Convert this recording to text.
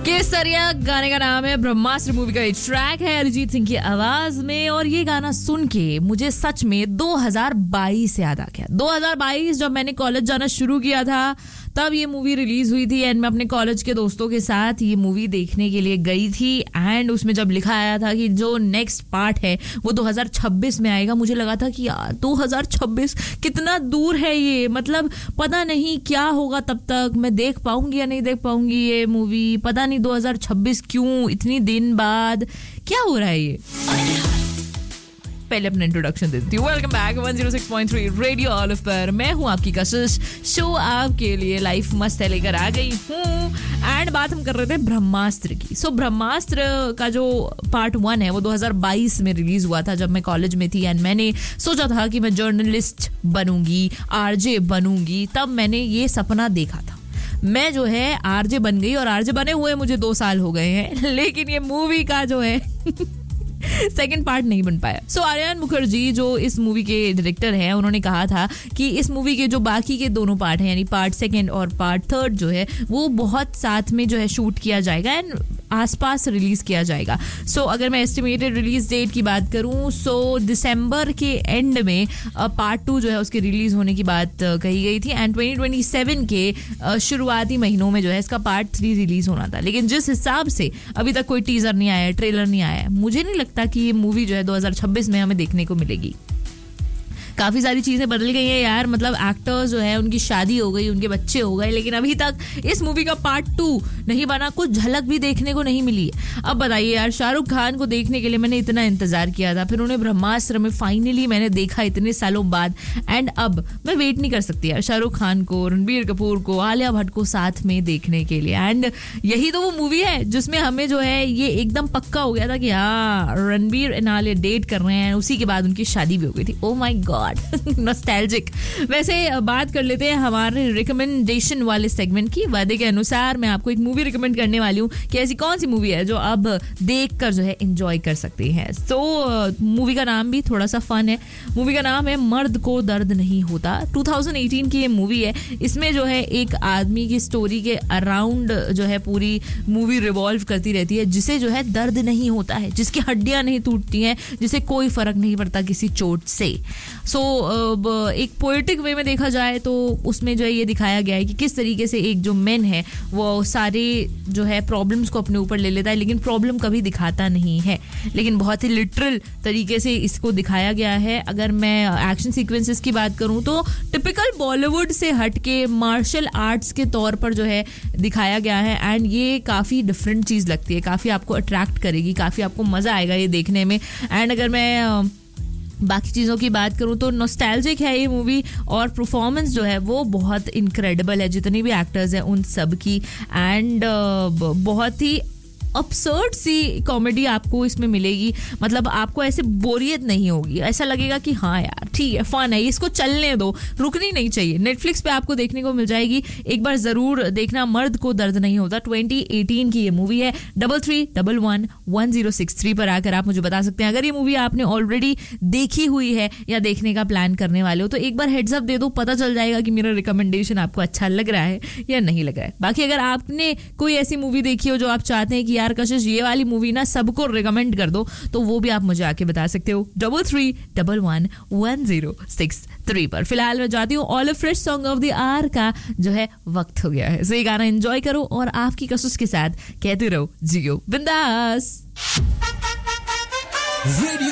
केसरिया गाने का नाम है, ब्रह्मास्त्र मूवी का एक ट्रैक है अरिजीत सिंह की आवाज में। और ये गाना सुन के मुझे सच में 2022 याद आ गया। 2022 जब मैंने कॉलेज जाना शुरू किया था तब ये मूवी रिलीज हुई थी एंड मैं अपने कॉलेज के दोस्तों के साथ ये मूवी देखने के लिए गई थी। एंड उसमें जब लिखा आया था कि जो नेक्स्ट पार्ट है वो 2026 में आएगा, मुझे लगा था कि यार 2026 कितना दूर है ये, मतलब पता नहीं क्या होगा तब तक, मैं देख पाऊंगी या नहीं देख पाऊंगी ये मूवी, पता नहीं 2026 क्यों इतनी दिन बाद क्या हो रहा है ये। पहले अपना इंट्रोडक्शन देती हूँ। वेलकम बैक 106.3 रेडियो ऑलिव पर मैं हूँ आपकी कशिश। शो आपके लिए लाइफ मस्त है लेकर आ गई हूँ। एंड बात हम कर रहे थे ब्रह्मास्त्र की। सो ब्रह्मास्त्र का जो पार्ट 1 है वो 2022 में रिलीज हुआ था जब मैं कॉलेज में थी। एंड मैंने सोचा था कि मैं जर्नलिस्ट बनूंगी, आरजे बनूंगी। तब मैंने ये सपना देखा था। मैं जो है आरजे बन गई और आरजे बने हुए मुझे 2 साल हो गए हैं, लेकिन ये मूवी का जो है सेकेंड पार्ट नहीं बन पाया। सो आर्यन मुखर्जी जो इस मूवी के डायरेक्टर हैं, उन्होंने कहा था कि इस मूवी के जो बाकी के दोनों पार्ट हैं यानी पार्ट 2 और पार्ट 3 जो है वो बहुत साथ में जो है शूट किया जाएगा एंड आसपास रिलीज किया जाएगा। सो अगर मैं एस्टिमेटेड रिलीज डेट की बात करूं सो दिसंबर के एंड में पार्ट 2 जो है उसके रिलीज होने की बात कही गई थी एंड 2027 के शुरुआती महीनों में जो है इसका पार्ट 3 रिलीज होना था। लेकिन जिस हिसाब से अभी तक कोई टीजर नहीं आया, ट्रेलर नहीं आया, मुझे नहीं लगता कि ये मूवी जो है 2026 में हमें देखने को मिलेगी। काफी सारी चीजें बदल गई हैं यार, मतलब एक्टर्स जो है उनकी शादी हो गई, उनके बच्चे हो गए, लेकिन अभी तक इस मूवी का पार्ट 2 नहीं बना, कुछ झलक भी देखने को नहीं मिली। अब बताइए यार, शाहरुख खान को देखने के लिए मैंने इतना इंतजार किया था, फिर उन्हें ब्रह्मास्त्र में फाइनली मैंने देखा इतने सालों बाद। एंड अब मैं वेट नहीं कर सकती यार शाहरुख खान को, रणबीर कपूर को, आलिया भट्ट को साथ में देखने के लिए। एंड यही तो वो मूवी है जिसमें हमें जो है ये एकदम पक्का हो गया था कि हाँ रणबीर एंड आलिया डेट कर रहे हैं। उसी के बाद उनकी शादी भी हो गई थी। Oh my God, nostalgic. वैसे बात कर लेते हैं हमारे रिकमेंडेशन वाले सेगमेंट की। वादे के अनुसार मैं आपको एक मूवी रिकमेंड करने वाली हूँ कि ऐसी कौन सी मूवी है जो अब देखकर जो है एंजॉय कर सकते हैं। तो मूवी का नाम भी थोड़ा सा फन है। मूवी का नाम है मर्द को दर्द नहीं होता। 2018 की ये मूवी है। इसमें जो है एक आदमी की स्टोरी के अराउंड जो है पूरी मूवी रिवॉल्व करती रहती है, जिसे जो है दर्द नहीं होता है, जिसकी हड्डियां नहीं टूटती हैं, जिसे कोई फर्क नहीं पड़ता किसी चोट से। सो एक पोएटिक वे में देखा जाए तो उसमें जो है ये दिखाया गया है कि किस तरीके से एक जो मैन है वो सारे जो है प्रॉब्लम्स को अपने ऊपर ले लेता है, लेकिन प्रॉब्लम कभी दिखाता नहीं है, लेकिन बहुत ही लिटरल तरीके से इसको दिखाया गया है। अगर मैं एक्शन सीक्वेंसेस की बात करूं तो टिपिकल बॉलीवुड से हटके मार्शल आर्ट्स के तौर पर जो है दिखाया गया है। एंड ये काफ़ी डिफरेंट चीज़ लगती है, काफ़ी आपको अट्रैक्ट करेगी, काफ़ी आपको मज़ा आएगा ये देखने में। एंड अगर मैं बाकी चीज़ों की बात करूं तो नॉस्टैल्जिक है ये मूवी और परफॉर्मेंस जो है वो बहुत इनक्रेडिबल है, जितने भी एक्टर्स हैं उन सब की। एंड बहुत ही अपसर्ड सी कॉमेडी आपको इसमें मिलेगी, मतलब आपको ऐसे बोरियत नहीं होगी, ऐसा लगेगा कि हाँ यार ठीक है, फन है, इसको चलने दो, रुकनी नहीं चाहिए। नेटफ्लिक्स पे आपको देखने को मिल जाएगी, एक बार जरूर देखना। मर्द को दर्द नहीं होता 2018 की ये मूवी है। 33111063 पर आकर आप मुझे बता सकते हैं अगर ये मूवी आपने ऑलरेडी देखी हुई है या देखने का प्लान करने वाले हो तो एक बार हेड्स अप दे दो, पता चल जाएगा कि मेरा रिकमेंडेशन आपको अच्छा लग रहा है या नहीं लग रहा है। बाकी अगर आपने कोई ऐसी मूवी देखी हो जो आप चाहते हैं कि यार कशिश ये वाली मूवी ना सबको रिकमेंड कर दो, तो वो भी आप मुझे आके बता सकते हो 33111063 पर। फिलहाल मैं जाती हूँ, olive fresh song of the our का जो है वक्त हो गया है। सो ये गाना एंजॉय करो और आपकी कशिश के साथ कहते रहो जियो बिंदास।